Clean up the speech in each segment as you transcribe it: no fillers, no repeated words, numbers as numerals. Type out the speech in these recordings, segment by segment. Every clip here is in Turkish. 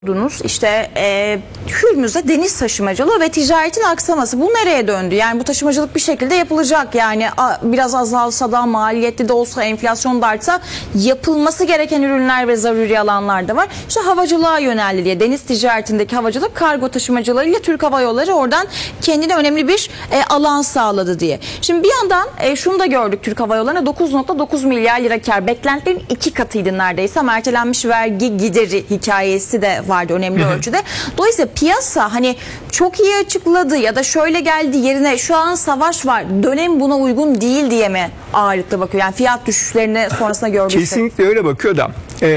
İşte Hürmüz'de deniz taşımacılığı ve ticaretin aksaması, bu nereye döndü? Yani bu taşımacılık bir şekilde yapılacak, yani biraz azalsa da, maliyetli de olsa, enflasyon da artsa yapılması gereken ürünler ve zaruri alanlar da var. İşte havacılığa yöneldi diye, deniz ticaretindeki havacılık, kargo taşımacılarıyla Türk Hava Yolları oradan kendine önemli bir alan sağladı diye. Şimdi bir yandan şunu da gördük, Türk Hava Yolları'na 9,9 milyar lira kar, beklentilerin 2 katıydı neredeyse, ama ertelenmiş vergi gideri hikayesi de vardı önemli ölçüde. Dolayısıyla piyasa hani çok iyi açıkladı ya da şöyle geldi yerine, şu an savaş var, dönem buna uygun değil diye mi ağırlıklı bakıyor? Yani fiyat düşüşlerini sonrasında gördük. Kesinlikle öyle bakıyor da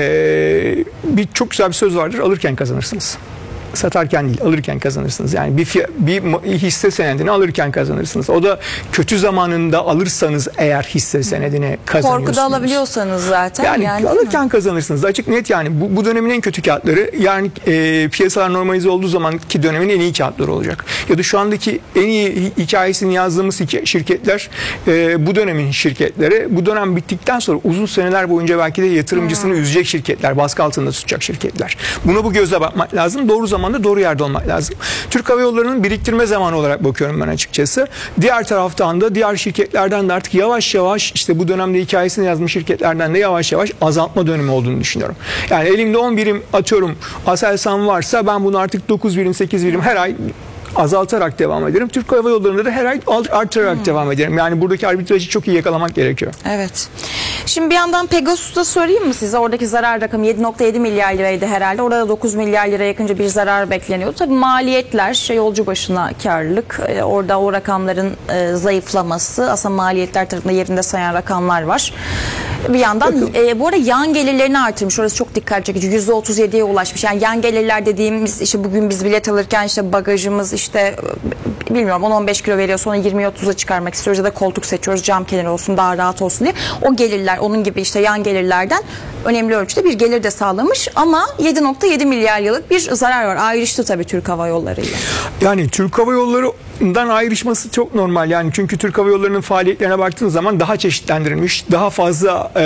bir çok güzel bir söz vardır: alırken kazanırsınız. Satarken değil, alırken kazanırsınız. Yani bir hisse senedini alırken kazanırsınız. O da kötü zamanında alırsanız eğer hisse senedini kazanıyorsunuz. Korkuda alabiliyorsanız zaten. Yani alırken kazanırsınız. Açık net yani. Bu dönemin en kötü kağıtları, yani piyasalar normalize olduğu zamanki dönemin en iyi kağıtları olacak. Ya da şu andaki en iyi hikayesini yazdığımız şirketler bu dönemin şirketleri. Bu dönem bittikten sonra uzun seneler boyunca belki de yatırımcısını üzecek şirketler, baskı altında tutacak şirketler. Buna bu gözle bakmak lazım. Doğru zamanda doğru yerde olmak lazım. Türk Hava Yolları'nın biriktirme zamanı olarak bakıyorum ben açıkçası. Diğer taraftan da diğer şirketlerden de artık yavaş yavaş, işte bu dönemde hikayesini yazmış şirketlerden de yavaş yavaş azaltma dönemi olduğunu düşünüyorum. Yani elimde 10 birim atıyorum Aselsan varsa, ben bunu artık 9 birim 8 birim her ay azaltarak devam ederim. Türk Hava Yolları'nda da her ay artırarak devam ederim. Yani buradaki arbitrajı çok iyi yakalamak gerekiyor. Evet. Şimdi bir yandan Pegasus'ta sorayım mı size? Oradaki zarar rakamı 7,7 milyar liraydı herhalde. Orada 9 milyar liraya yakınca bir zarar bekleniyordu. Tabii maliyetler, yolcu başına karlılık, orada o rakamların zayıflaması, aslında maliyetler tarafında yerinde sayan rakamlar var. Bir yandan bu arada yan gelirlerini artırmış. Orası çok dikkat çekici. %37'ye ulaşmış. Yani yan gelirler dediğimiz, işte bugün biz bilet alırken işte bagajımız işte bilmiyorum 10-15 kilo veriyor, sonra 20-30'a çıkarmak istiyoruz ya da koltuk seçiyoruz, cam kenarı olsun, daha rahat olsun diye. O gelirler, onun gibi işte yan gelirlerden önemli ölçüde bir gelir de sağlamış, ama 7,7 milyar liralık bir zarar var. Ayrıştı tabii Türk Hava Yolları ile. Yani Türk Hava Yolları'ndan ayrışması çok normal. Yani çünkü Türk Hava Yolları'nın faaliyetlerine baktığınız zaman daha çeşitlendirilmiş, daha fazla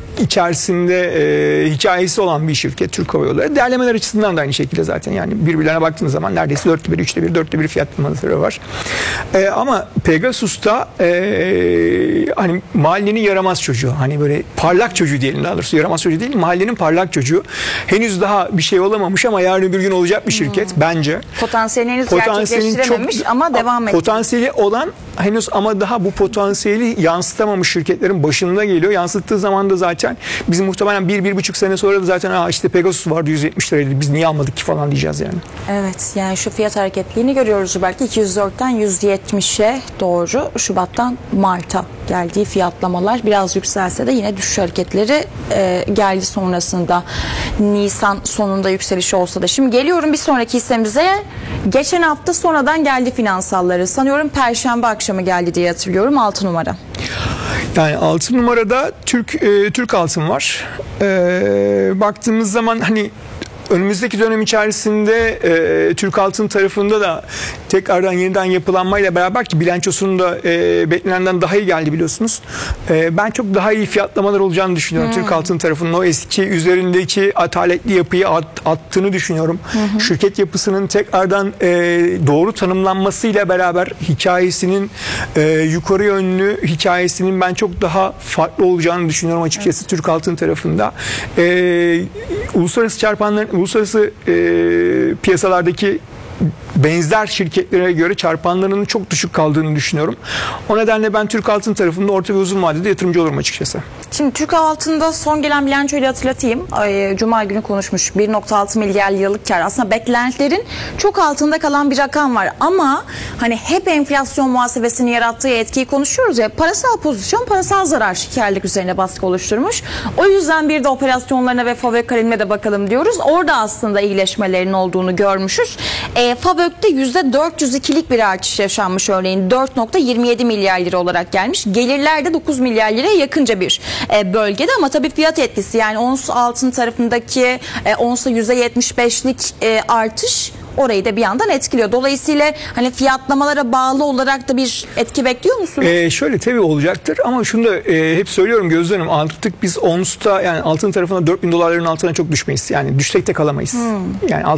içerisinde hikayesi olan bir şirket Türk Hava Yolları. Değerlemeler açısından da aynı şekilde zaten. Yani birbirlerine baktığınız zaman neredeyse 4'te 1, 3'te 1, 4'te 1 fiyatlamaları var. Ama Pegasus'ta hani mahallenin yaramaz çocuğu, hani böyle parlak çocuğu diyelim, daha doğrusu yaramaz çocuğu değil, mahallenin parlak çocuğu. Henüz daha bir şey olamamış ama yarın öbür gün olacak bir şirket bence. Potansiyelini henüz gerçekleştirememiş ama devam ediyor. Potansiyeli olan henüz, ama daha bu potansiyeli yansıtamamış şirketlerin başında geliyor. Yansıttığı zaman da zaten biz muhtemelen 1-1,5 sene sonra da zaten işte Pegasus vardı 170 liraydı, biz niye almadık ki falan diyeceğiz yani. Evet, yani şu fiyat hareketliğini görüyoruz belki 204'ten 170'e doğru Şubat'tan Mart'a geldiği fiyatlamalar, biraz yükselse de yine düşüş hareketleri geldi sonrasında. Nisan sonunda yükseliş olsa da. Şimdi geliyorum bir sonraki hissemize. Geçen hafta sonradan geldi finansalları. Sanıyorum Perşembe akşamı geldi diye hatırlıyorum, 6 numara. Yani 6 numarada Türk altın var. Baktığımız zaman hani önümüzdeki dönem içerisinde Türk altın tarafında da tekrardan yeniden yapılanmayla beraber, ki bilançosunun da beklenenden daha iyi geldi biliyorsunuz. Ben çok daha iyi fiyatlamalar olacağını düşünüyorum. Türk altın tarafının o eski üzerindeki ataletli yapıyı attığını düşünüyorum. Şirket yapısının tekrardan doğru tanımlanmasıyla beraber hikayesinin yukarı yönlü hikayesinin ben çok daha farklı olacağını düşünüyorum açıkçası Türk altın tarafında. Uluslararası piyasalardaki benzer şirketlere göre çarpanlarının çok düşük kaldığını düşünüyorum. O nedenle ben Türk altın tarafında orta ve uzun vadede yatırımcı olurum açıkçası. Şimdi Türk altında son gelen bilançoyu hatırlatayım. Cuma günü konuşmuş, 1,6 milyar liralık kar. Aslında beklentilerin çok altında kalan bir rakam var. Ama hani hep enflasyon muhasebesini yarattığı etkiyi konuşuyoruz ya. Parasal pozisyon, parasal zarar karlılık üzerine baskı oluşturmuş. O yüzden bir de operasyonlarına ve FAVÖK de bakalım diyoruz. Orada aslında iyileşmelerin olduğunu görmüşüz. FAVÖK'te %402'lik bir artış yaşanmış örneğin. 4,27 milyar lira olarak gelmiş. Gelirlerde 9 milyar liraya yakınca bir bölgede, ama tabii fiyat etkisi, yani ons altın tarafındaki onsa %75'lik artış orayı da bir yandan etkiliyor. Dolayısıyla hani fiyatlamalara bağlı olarak da bir etki bekliyor musunuz? Şöyle tabii olacaktır ama şunu da hep söylüyorum Gözde Hanım, artık biz onsta yani altın tarafına $4.000 altına çok düşmeyiz. Yani düşsek de kalamayız. Yani